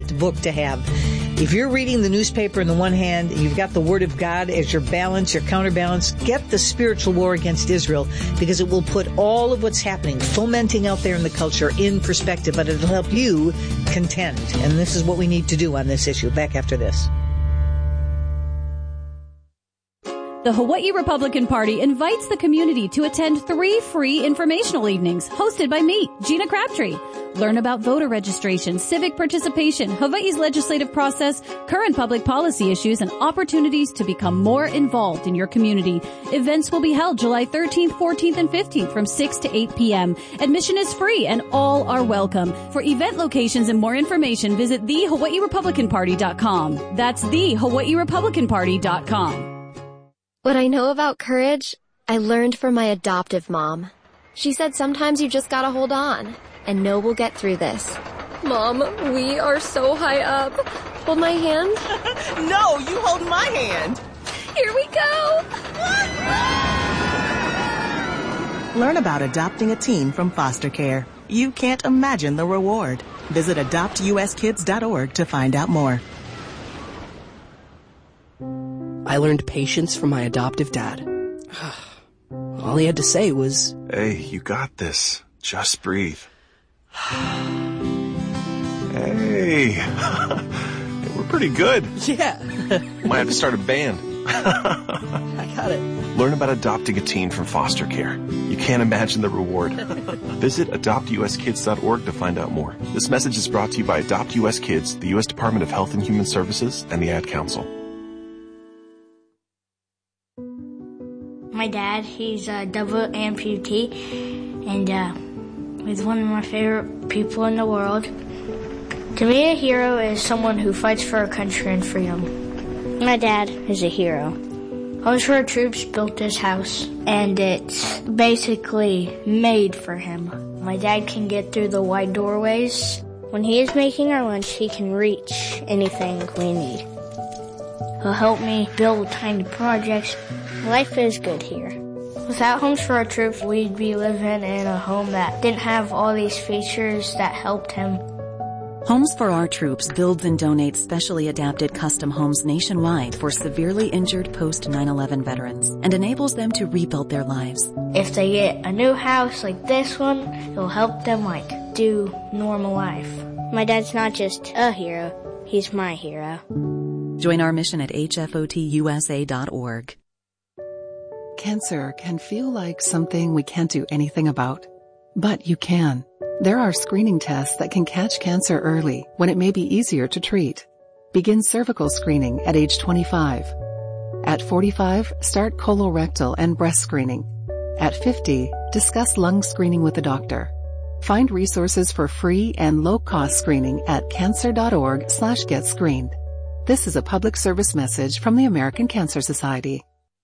best book to have. If you're reading the newspaper in the one hand, you've got the Word of God as your balance, your counterbalance, get the Spiritual War Against Israel, because it will put all of what's happening, fomenting out there in the culture, in perspective, but it'll help you contend. And this is what we need to do on this issue. Back after this. The Hawaii Republican Party invites the community to attend 3 free informational evenings hosted by me, Gina Crabtree. Learn about voter registration, civic participation, Hawaii's legislative process, current public policy issues, and opportunities to become more involved in your community. Events will be held July 13th, 14th, and 15th from 6 to 8 p.m. Admission is free and all are welcome. For event locations and more information, visit thehawaiirepublicanparty.com. That's thehawaiirepublicanparty.com. What I know about courage, I learned from my adoptive mom. She said sometimes you just gotta hold on and know we'll get through this. Mom, we are so high up. Hold my hand. No, you hold my hand. Here we go. Learn about adopting a teen from foster care. You can't imagine the reward. Visit adoptuskids.org to find out more. I learned patience from my adoptive dad. All he had to say was, "Hey, you got this. Just breathe." Hey, we're pretty good. yeah. Might have to start a band. I got it. Learn about adopting a teen from foster care. You can't imagine the reward. Visit adoptuskids.org to find out more. This message is brought to you by Adopt US Kids, the U.S. Department of Health and Human Services, and the Ad Council. My dad, he's a double amputee, and he's one of my favorite people in the world. To me, a hero is someone who fights for our country and freedom. My dad is a hero. Homes for Our Troops built this house, and it's basically made for him. My dad can get through the wide doorways. When he is making our lunch, he can reach anything we need. He'll help me build tiny projects. Life is good here. Without Homes for Our Troops, we'd be living in a home that didn't have all these features that helped him. Homes for Our Troops builds and donates specially adapted custom homes nationwide for severely injured post-9/11 veterans and enables them to rebuild their lives. If they get a new house like this one, it'll help them do normal life. My dad's not just a hero, he's my hero. Join our mission at hfotusa.org. Cancer can feel like something we can't do anything about, but you can. There are screening tests that can catch cancer early when it may be easier to treat. Begin cervical screening at age 25. At 45, start colorectal and breast screening. At 50, discuss lung screening with a doctor. Find resources for free and low-cost screening at cancer.org/getscreened. This is a public service message from the American Cancer Society.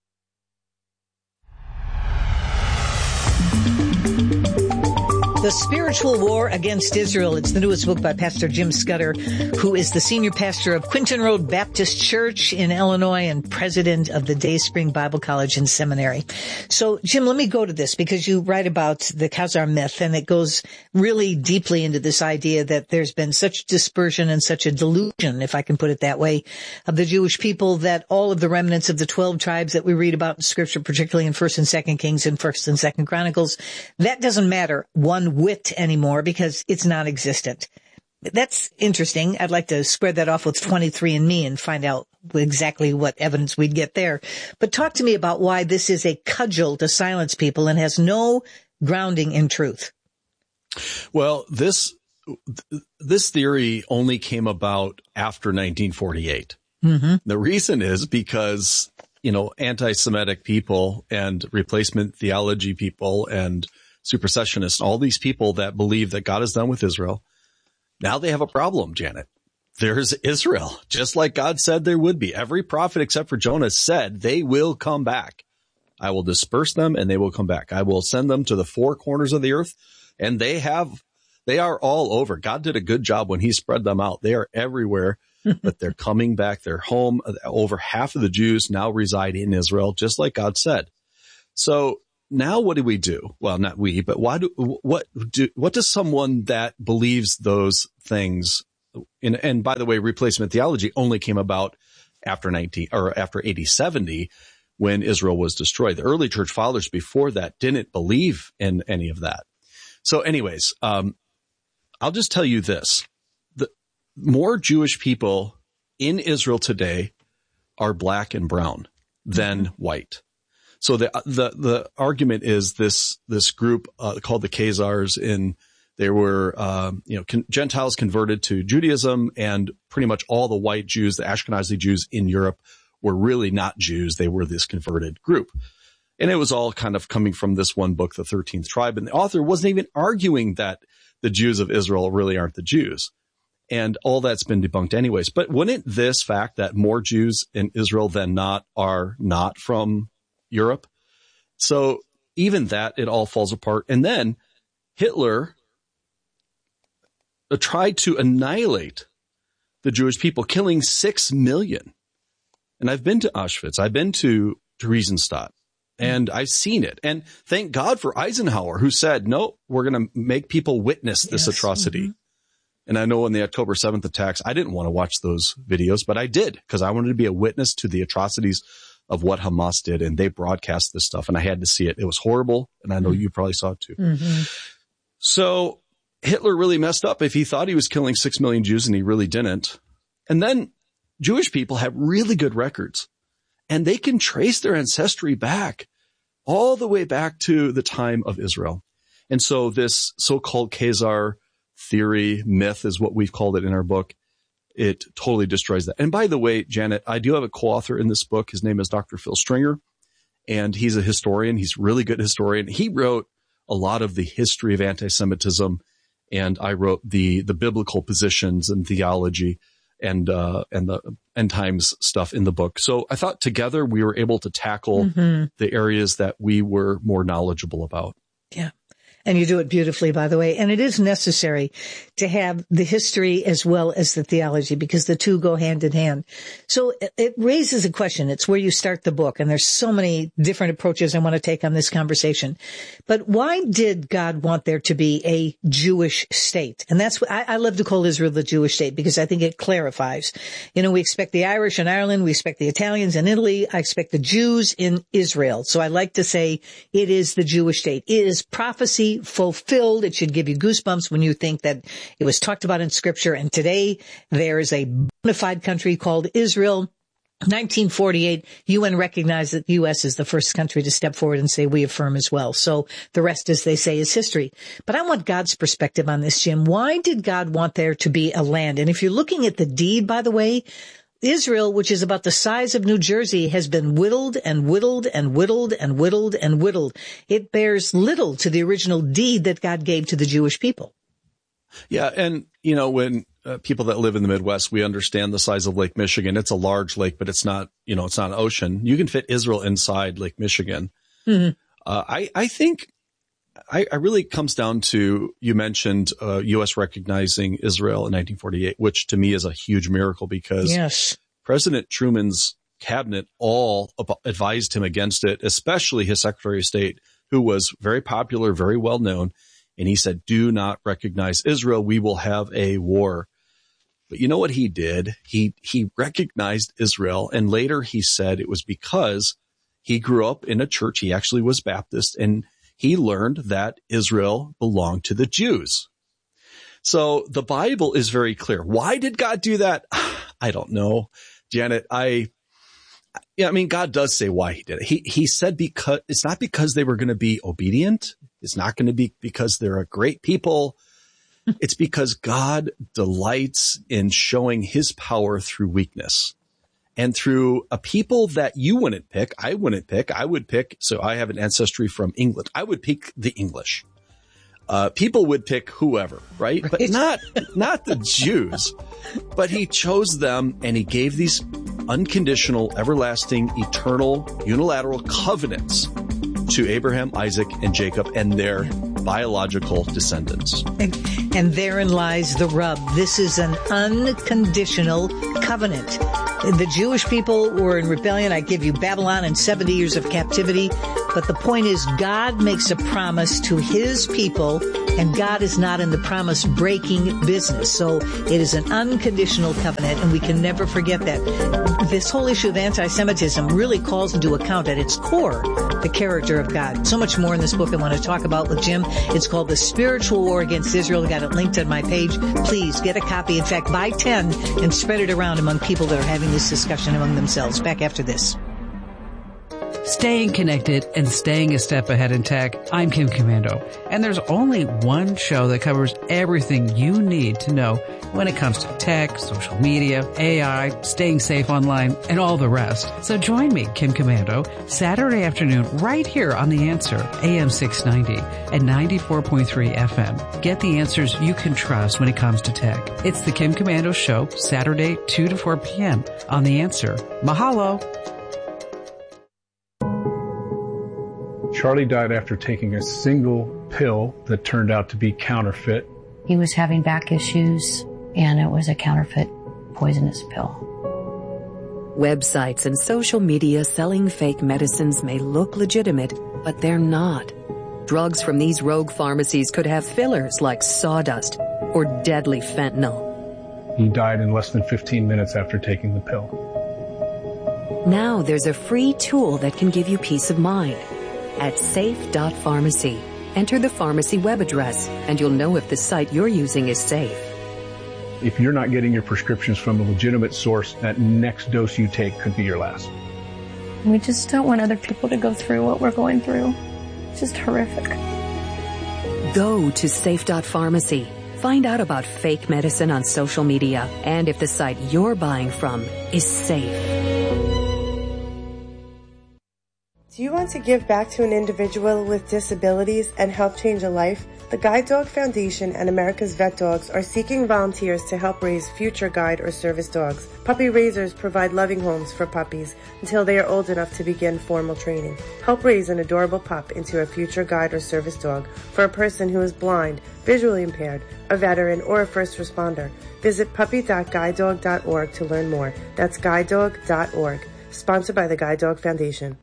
The Spiritual War Against Israel. It's the newest book by Pastor Jim Scudder, who is the senior pastor of Quinton Road Baptist Church in Illinois and president of the Day Spring Bible College and Seminary. So, Jim, let me go to this because you write about the Khazar myth, and it goes really deeply into this idea that there's been such dispersion and such a delusion, if I can put it that way, of the Jewish people that all of the remnants of the 12 tribes that we read about in Scripture, particularly in 1st and 2nd Kings and 1st and 2nd Chronicles, that doesn't matter one whit anymore because it's non-existent. That's interesting. I'd like to square that off with 23andMe and find out exactly what evidence we'd get there. But talk to me about why this is a cudgel to silence people and has no grounding in truth. Well, this theory only came about after 1948. Mm-hmm. The reason is because, anti-Semitic people and replacement theology people and supersessionists, all these people that believe that God is done with Israel, now they have a problem, Janet. There's Israel, just like God said there would be. Every prophet except for Jonah said they will come back. I will disperse them and they will come back. I will send them to the 4 corners of the earth, and they are all over. God did a good job when he spread them out. They are everywhere, but they're coming back. They're home. Over half of the Jews now reside in Israel, just like God said. So now what do we do? Well, not we, but what does someone that believes those things and by the way, replacement theology only came about after AD 70 when Israel was destroyed. The early church fathers before that didn't believe in any of that. So anyways, I'll just tell you this. The more Jewish people in Israel today are black and brown than white. So the argument is this group called the Khazars they were, Gentiles converted to Judaism, and pretty much all the white Jews, the Ashkenazi Jews in Europe, were really not Jews. They were this converted group. And it was all kind of coming from this one book, The 13th Tribe. And the author wasn't even arguing that the Jews of Israel really aren't the Jews. And all that's been debunked anyways. But wouldn't this fact that more Jews in Israel than not are not from Europe? So even that, it all falls apart. And then Hitler tried to annihilate the Jewish people, killing 6 million. And I've been to Auschwitz. I've been to Theresienstadt, and I've seen it. And thank God for Eisenhower, who said, no, we're going to make people witness this atrocity. And I know in the October 7th attacks, I didn't want to watch those videos, but I did, because I wanted to be a witness to the atrocities of what Hamas did. And they broadcast this stuff, and I had to see it. It was horrible. And I know you probably saw it too. So Hitler really messed up if he thought he was killing 6 million Jews, and he really didn't. And then Jewish people have really good records, and they can trace their ancestry back all the way back to the time of Israel. And so this so-called Khazar theory, myth is what we've called it in our book. It totally destroys that. And by the way, Janet, I do have a co-author in this book. His name is Dr. Phil Stringer, and he's a historian. He's a really good historian. He wrote a lot of the history of anti-Semitism, and I wrote the biblical positions and theology and the end times stuff in the book. So I thought together we were able to tackle the areas that we were more knowledgeable about. Yeah. And you do it beautifully, by the way. And it is necessary to have the history as well as the theology, because the two go hand in hand. So it raises a question. It's where you start the book. And there's so many different approaches I want to take on this conversation. But why did God want there to be a Jewish state? And that's what I love to call Israel the Jewish state, because I think it clarifies. You know, we expect the Irish in Ireland. We expect the Italians in Italy. I expect the Jews in Israel. So I like to say it is the Jewish state. It is prophecy fulfilled. It should give you goosebumps when you think that it was talked about in Scripture. And today there is a bona fide country called Israel. 1948, UN recognized that the U.S. is the first country to step forward and say we affirm as well. So the rest, as they say, is history. But I want God's perspective on this, Jim. Why did God want there to be a land? And if you're looking at the deed, by the way, Israel, which is about the size of New Jersey, has been whittled and whittled and whittled and whittled and whittled. It bears little to the original deed that God gave to the Jewish people. Yeah. And, you know, when people that live in the Midwest, we understand the size of Lake Michigan. It's a large lake, but it's not, you know, it's not an ocean. You can fit Israel inside Lake Michigan. I think I really comes down to, you mentioned U.S. recognizing Israel in 1948, which to me is a huge miracle, because President Truman's cabinet all advised him against it, especially his Secretary of State, who was very popular, very well known. And he said, do not recognize Israel. We will have a war. But you know what he did? He recognized Israel. And later he said it was because he grew up in a church. He actually was Baptist, and he learned that Israel belonged to the Jews. So the Bible is very clear. Why did God do that? I don't know, Janet. I mean, God does say why he did it. He said because it's not because they were going to be obedient. It's not going to be because they're a great people. It's because God delights in showing his power through weakness. And through a people that you wouldn't pick, I wouldn't pick, I would pick. So I have an ancestry from England. I would pick the English. People would pick whoever, right? But not the Jews. But he chose them, and he gave these unconditional, everlasting, eternal, unilateral covenants to Abraham, Isaac, and Jacob and their biological descendants. And therein lies the rub. This is an unconditional covenant. The Jewish people were in rebellion. I give you Babylon and 70 years of captivity. But the point is, God makes a promise to his people and God is not in the promise-breaking business. So it is an unconditional covenant, and we can never forget that. This whole issue of anti-Semitism really calls into account at its core the character of God. So much more in this book I want to talk about with Jim. It's called The Spiritual War Against Israel. I got it linked on my page. Please get a copy. In fact, buy 10 and spread it around among people that are having this discussion among themselves. Back after this. Staying connected and staying a step ahead in tech. I'm Kim Komando, and there's only one show that covers everything you need to know when it comes to tech, social media, AI, staying safe online, and all the rest. So join me, Kim Komando, Saturday afternoon right here on The Answer, AM 690 and 94.3 FM. Get the answers you can trust when it comes to tech. It's the Kim Komando Show, Saturday, 2 to 4 p.m. on The Answer. Mahalo. Charlie died after taking a single pill that turned out to be counterfeit. He was having back issues, and it was a counterfeit poisonous pill. Websites and social media selling fake medicines may look legitimate, but they're not. Drugs from these rogue pharmacies could have fillers like sawdust or deadly fentanyl. He died in less than 15 minutes after taking the pill. Now there's a free tool that can give you peace of mind. At safe.pharmacy, enter the pharmacy web address, and you'll know if the site you're using is safe. If you're not getting your prescriptions from a legitimate source, that next dose you take could be your last. We just don't want other people to go through what we're going through. It's just horrific. Go to safe.pharmacy. Find out about fake medicine on social media and if the site you're buying from is safe. Do you want to give back to an individual with disabilities and help change a life? The Guide Dog Foundation and America's Vet Dogs are seeking volunteers to help raise future guide or service dogs. Puppy raisers provide loving homes for puppies until they are old enough to begin formal training. Help raise an adorable pup into a future guide or service dog for a person who is blind, visually impaired, a veteran, or a first responder. Visit puppy.guidedog.org to learn more. That's guidedog.org. Sponsored by the Guide Dog Foundation.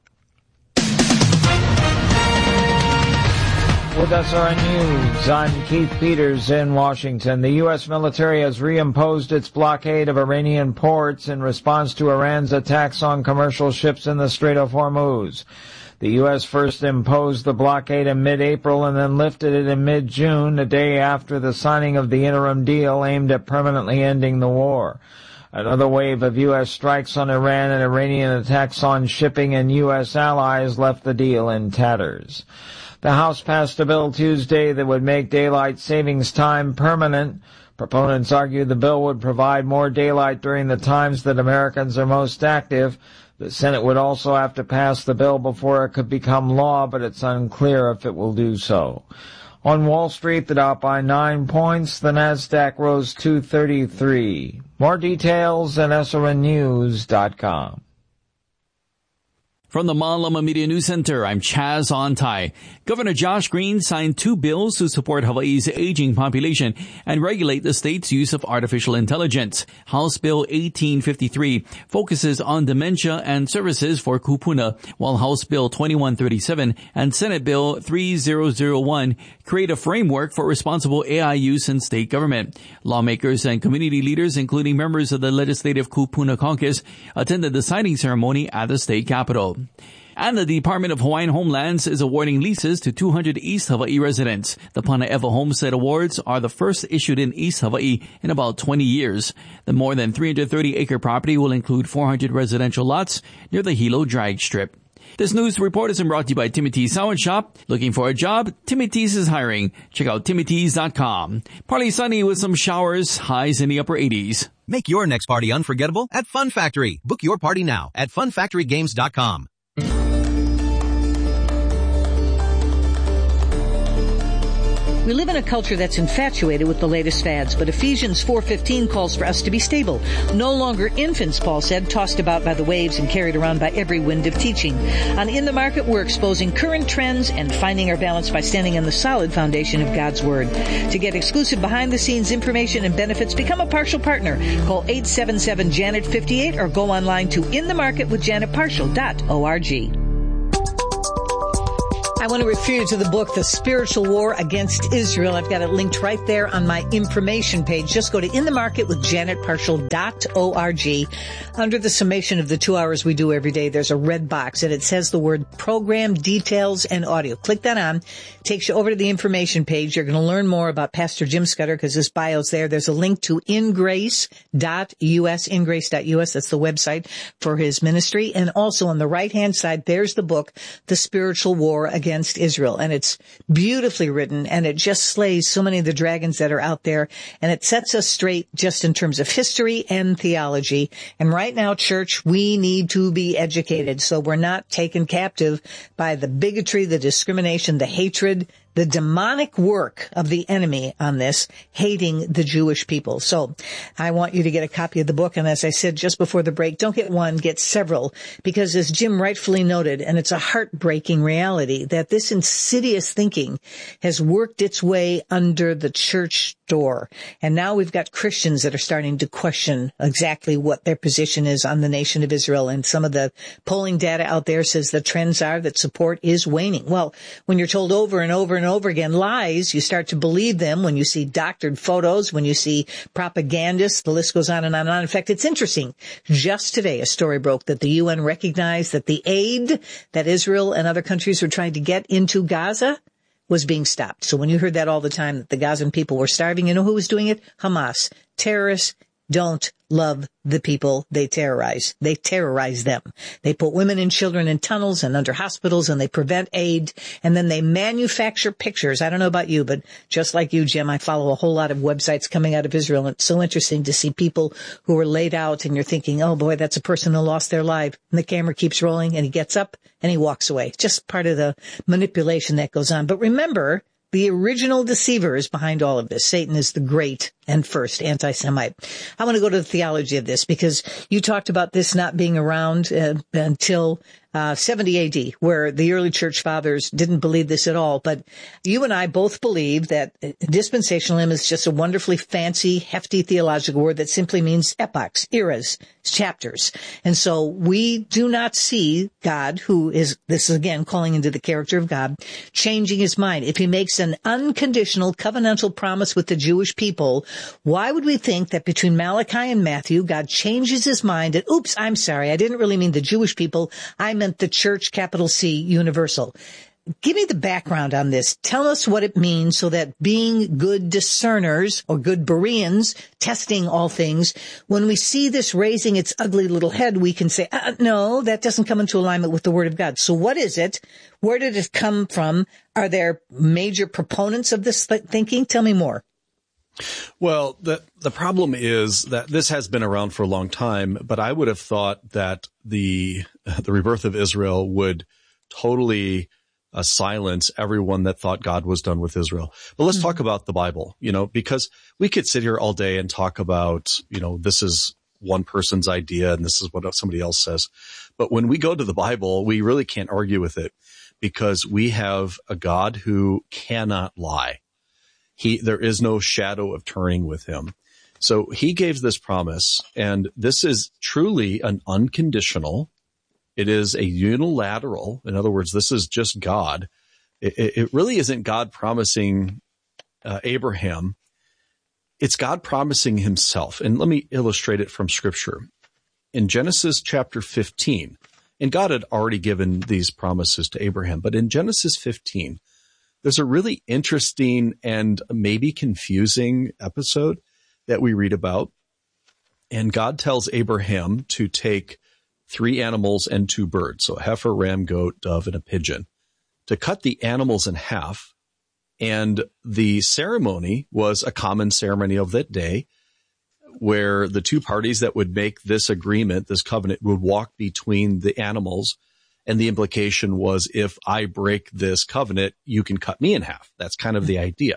With SRN News, I'm Keith Peters in Washington. The U.S. military has reimposed its blockade of Iranian ports in response to Iran's attacks on commercial ships in the Strait of Hormuz. The U.S. first imposed the blockade in mid-April and then lifted it in mid-June, a day after the signing of the interim deal aimed at permanently ending the war. Another wave of U.S. strikes on Iran and Iranian attacks on shipping and U.S. allies left the deal in tatters. The House passed a bill Tuesday that would make daylight savings time permanent. Proponents argue the bill would provide more daylight during the times that Americans are most active. The Senate would also have to pass the bill before it could become law, but it's unclear if it will do so. On Wall Street, the Dow by 9 points. The Nasdaq rose 233. More details at SRNnews.com. From the Malama Media News Center, I'm Chaz Ontai. Governor Josh Green signed 2 bills to support Hawaii's aging population and regulate the state's use of artificial intelligence. House Bill 1853 focuses on dementia and services for kupuna, while House Bill 2137 and Senate Bill 3001 create a framework for responsible AI use in state government. Lawmakers and community leaders, including members of the Legislative Kupuna Caucus, attended the signing ceremony at the state capitol. And the Department of Hawaiian Homelands is awarding leases to 200 East Hawaii residents. The Panaewa Homestead Awards are the first issued in East Hawaii in about 20 years. The more than 330-acre property will include 400 residential lots near the Hilo drag strip. This news report is brought to you by Timothy's Sound Shop. Looking for a job? Timothy's is hiring. Check out timothys.com. Partly sunny with some showers, highs in the upper 80s. Make your next party unforgettable at Fun Factory. Book your party now at funfactorygames.com. We live in a culture that's infatuated with the latest fads, but Ephesians 4:15 calls for us to be stable. No longer infants, Paul said, tossed about by the waves and carried around by every wind of teaching. On In the Market, we're exposing current trends and finding our balance by standing on the solid foundation of God's Word. To get exclusive behind-the-scenes information and benefits, become a partial partner. Call 877-JANET-58 or go online to inthemarketwithjanetpartial.org. I want to refer you to the book, The Spiritual War Against Israel. I've got it linked right there on my information page. Just go to inthemarketwithjanetparshall.org. Under the summation of the 2 hours we do every day, there's a red box, and it says the word program details and audio. Click that on. Takes you over to the information page. You're going to learn more about Pastor Jim Scudder because his bio's there. There's a link to ingrace.us, ingrace.us. That's the website for his ministry. And also on the right-hand side, there's the book, The Spiritual War Against Israel. And it's beautifully written, and it just slays so many of the dragons that are out there. And it sets us straight just in terms of history and theology. And right now, church, we need to be educated so we're not taken captive by the bigotry, the discrimination, the hatred, the demonic work of the enemy on this, hating the Jewish people. So I want you to get a copy of the book. And as I said just before the break, don't get one, get several, because as Jim rightfully noted, and it's a heartbreaking reality, that this insidious thinking has worked its way under the church door. And now we've got Christians that are starting to question exactly what their position is on the nation of Israel. And some of the polling data out there says the trends are that support is waning. Well, when you're told over and over and over again lies, you start to believe them. When you see doctored photos, when you see propagandists, the list goes on and on and on. In fact, it's interesting. Just today, a story broke that the UN recognized that the aid that Israel and other countries were trying to get into Gaza was being stopped. So when you heard that all the time, that the Gazan people were starving, you know who was doing it? Hamas. Terrorists don't love the people they terrorize. They terrorize them. They put women and children in tunnels and under hospitals, and they prevent aid, and then they manufacture pictures. I don't know about you, but just like you, Jim, I follow a whole lot of websites coming out of Israel, and it's so interesting to see people who are laid out, and you're thinking, oh boy, that's a person who lost their life. And the camera keeps rolling, and he gets up and he walks away. Just part of the manipulation that goes on. But remember, the original deceiver is behind all of this. Satan is the great and first anti-Semite. I want to go to the theology of this because you talked about this not being around until 70 AD, where the early church fathers didn't believe this at all. But you and I both believe that dispensationalism is just a wonderfully fancy, hefty theological word that simply means epochs, eras, chapters. And so we do not see God, who is, this is again calling into the character of God, changing his mind. If he makes an unconditional covenantal promise with the Jewish people, why would we think that between Malachi and Matthew, God changes his mind and, oops, I'm sorry, I didn't really mean the Jewish people, I meant the church, capital C, universal. Give me the background on this. Tell us what it means so that being good discerners or good Bereans, testing all things, when we see this raising its ugly little head, we can say, no, that doesn't come into alignment with the Word of God. So what is it? Where did it come from? Are there major proponents of this thinking? Tell me more. Well, the problem is that this has been around for a long time, but I would have thought that the rebirth of Israel would totally silence everyone that thought God was done with Israel. But let's talk about the Bible, because we could sit here all day and talk about, this is one person's idea and this is what somebody else says. But when we go to the Bible, we really can't argue with it because we have a God who cannot lie. There is no shadow of turning with him. So he gave this promise, and this is truly an unconditional. It is a unilateral. In other words, this is just God. It really isn't God promising Abraham. It's God promising himself. And let me illustrate it from Scripture. In Genesis chapter 15, and God had already given these promises to Abraham, but in Genesis 15, there's a really interesting and maybe confusing episode that we read about. And God tells Abraham to take 3 animals and 2 birds, so a heifer, ram, goat, dove, and a pigeon, to cut the animals in half. And the ceremony was a common ceremony of that day where the 2 parties that would make this agreement, this covenant, would walk between the animals. And the implication was, if I break this covenant, you can cut me in half. That's kind of the idea.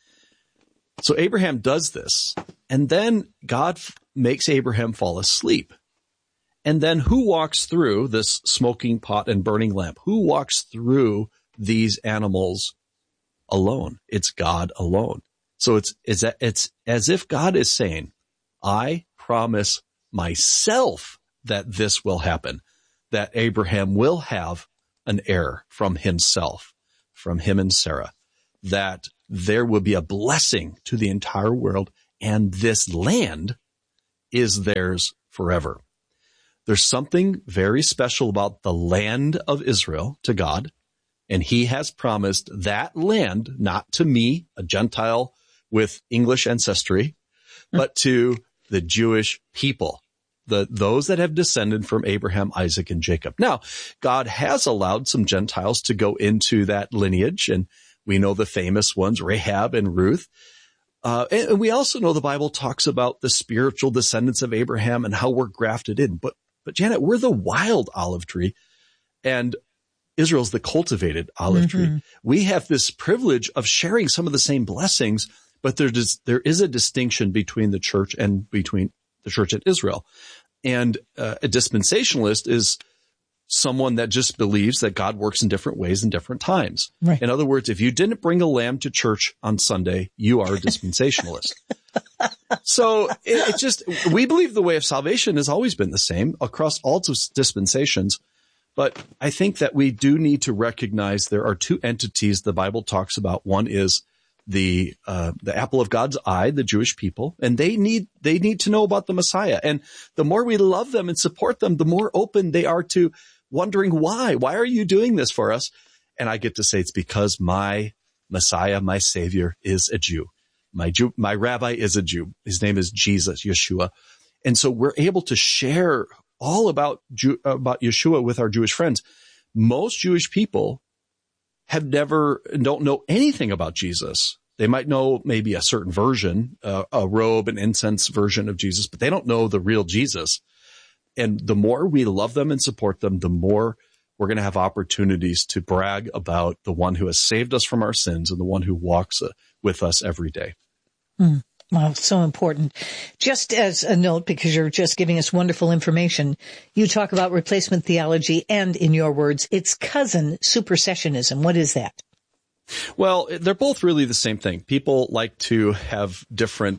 So Abraham does this, and then God makes Abraham fall asleep. And then who walks through this smoking pot and burning lamp? Who walks through these animals alone? It's God alone. So it's as if God is saying, I promise myself that this will happen, that Abraham will have an heir from himself. from him and Sarah that there will be a blessing to the entire world, and this land is theirs forever. There's something very special about the land of Israel to God, and he has promised that land, not to me, a Gentile with English ancestry, but to the Jewish people, those that have descended from Abraham, Isaac, and Jacob. Now, God has allowed some Gentiles to go into that lineage, and we know the famous ones, Rahab and Ruth. And we also know the Bible talks about the spiritual descendants of Abraham and how we're grafted in. But Janet, we're the wild olive tree, and Israel's the cultivated olive tree. We have this privilege of sharing some of the same blessings, but there is a distinction between the church and between the church and Israel. And a dispensationalist is someone that just believes that God works in different ways in different times. Right. In other words, if you didn't bring a lamb to church on Sunday, you are a dispensationalist. So it just, we believe the way of salvation has always been the same across all dispensations. But I think that we do need to recognize there are two entities the Bible talks about. One is the apple of God's eye, the Jewish people, and they need to know about the Messiah. And the more we love them and support them, the more open they are to wondering why are you doing this for us? And I get to say it's because my Messiah, my Savior, is a Jew. My rabbi is a Jew. His name is Jesus, Yeshua. And so we're able to share all about Yeshua with our Jewish friends. Most Jewish people don't know anything about Jesus. They might know maybe a certain version, a robe and incense version of Jesus, but they don't know the real Jesus. And the more we love them and support them, the more we're going to have opportunities to brag about the one who has saved us from our sins and the one who walks with us every day. Wow, so important. Just as a note, because you're just giving us wonderful information, you talk about replacement theology and, in your words, its cousin, supersessionism. What is that? Well, they're both really the same thing. People like to have different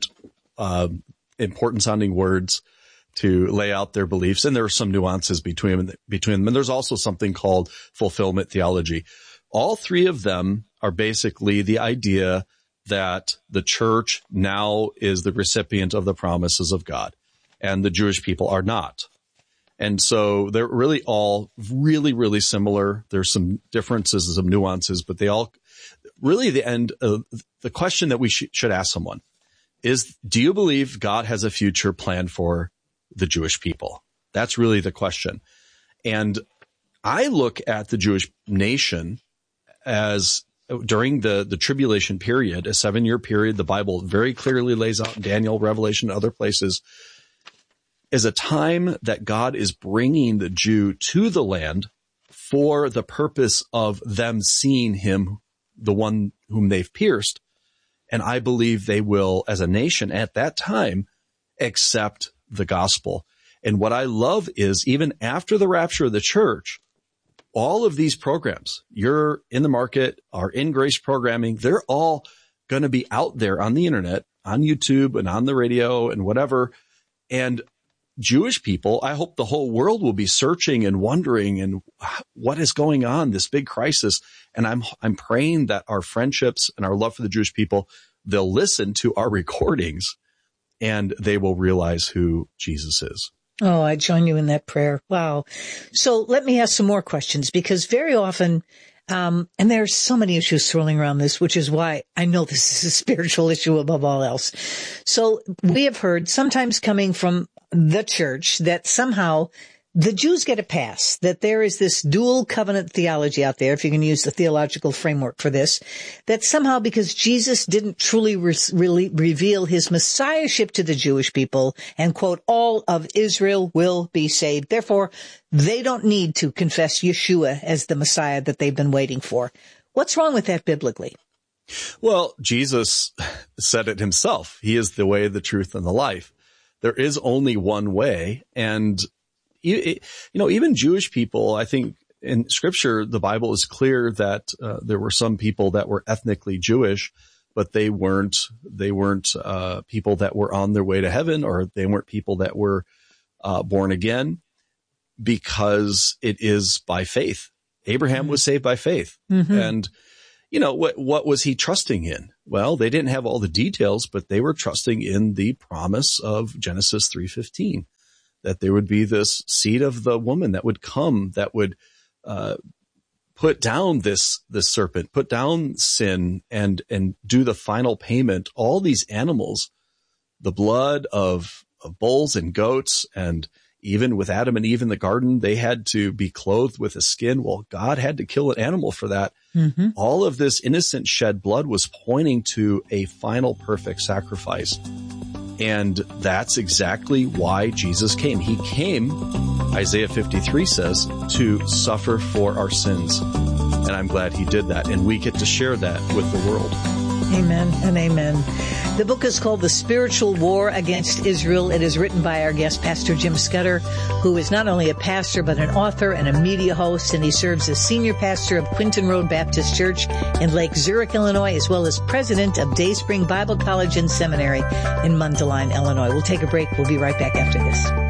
important-sounding words to lay out their beliefs, and there are some nuances between them. And there's also something called fulfillment theology. All three of them are basically the idea that the church now is the recipient of the promises of God, and the Jewish people are not. And so they're really all really, really similar. There's some differences and some nuances, but they all really the question that we should ask someone is, do you believe God has a future plan for the Jewish people? That's really the question. And I look at the Jewish nation as during the tribulation period, a 7-year period, the Bible very clearly lays out in Daniel, Revelation, and other places, is a time that God is bringing the Jew to the land for the purpose of them seeing him, the one whom they've pierced. And I believe they will, as a nation at that time, accept the gospel. And what I love is, even after the rapture of the church, all of these programs, You're in the Market, our In Grace programming, they're all going to be out there on the internet, on YouTube and on the radio and whatever. And Jewish people, I hope the whole world will be searching and wondering and what is going on, this big crisis. And I'm praying that our friendships and our love for the Jewish people, they'll listen to our recordings and they will realize who Jesus is. Oh, I join you in that prayer. Wow. So let me ask some more questions, because very often, and there's so many issues swirling around this, which is why I know this is a spiritual issue above all else. So we have heard, sometimes coming from the church, that somehow the Jews get a pass, that there is this dual covenant theology out there, if you can use the theological framework for this, that somehow because Jesus didn't truly really reveal his messiahship to the Jewish people and, quote, all of Israel will be saved. Therefore, they don't need to confess Yeshua as the Messiah that they've been waiting for. What's wrong with that biblically? Well, Jesus said it himself. He is the way, the truth, and the life. There is only one way. And even Jewish people, I think in Scripture, the Bible is clear that there were some people that were ethnically Jewish, but they weren't people that were on their way to heaven, or they weren't people that were born again, because it is by faith. Abraham was saved by faith. Mm-hmm. And what was he trusting in? Well, they didn't have all the details, but they were trusting in the promise of Genesis 3:15, that there would be this seed of the woman that would come, that would put down this serpent, put down sin, and do the final payment. All these animals, the blood of bulls and goats, and even with Adam and Eve in the garden, they had to be clothed with a skin. Well, God had to kill an animal for that. Mm-hmm. All of this innocent shed blood was pointing to a final perfect sacrifice. And that's exactly why Jesus came. He came, Isaiah 53 says, to suffer for our sins. And I'm glad he did that. And we get to share that with the world. Amen and amen. The book is called The Spiritual War Against Israel. It is written by our guest, Pastor Jim Scudder, who is not only a pastor, but an author and a media host, and he serves as senior pastor of Quinton Road Baptist Church in Lake Zurich, Illinois, as well as president of Dayspring Bible College and Seminary in Mundelein, Illinois. We'll take a break. We'll be right back after this.